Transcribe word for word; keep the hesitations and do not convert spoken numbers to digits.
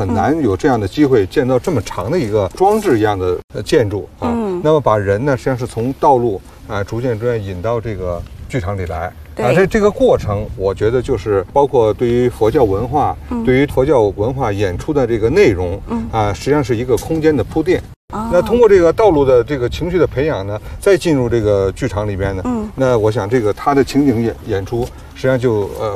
很难有这样的机会见到这么长的一个装置一样的建筑啊。嗯、那么把人呢，实际上是从道路啊逐渐逐渐引到这个剧场里来。啊，这这个过程，我觉得就是包括对于佛教文化，嗯、对于佛教文化演出的这个内容，嗯、啊，实际上是一个空间的铺垫。哦、那通过这个道路的这个情绪的培养呢，再进入这个剧场里边呢，嗯、那我想这个它的情景演演出，实际上就呃